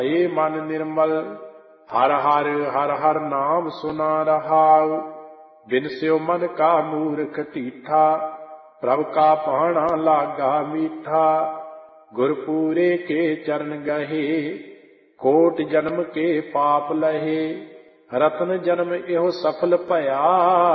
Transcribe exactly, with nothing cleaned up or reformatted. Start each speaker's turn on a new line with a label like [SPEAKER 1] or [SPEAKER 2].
[SPEAKER 1] ये मन निर्मल हर हर हर हर नाम सुना रहाउ। बिन स्यो मन का मूर्ख टीठा प्रभु का पाना लागा मीठा। गुरपूरे के चरण गहे कोट जन्म के पाप लहे। रतन जन्म एहो सफल भया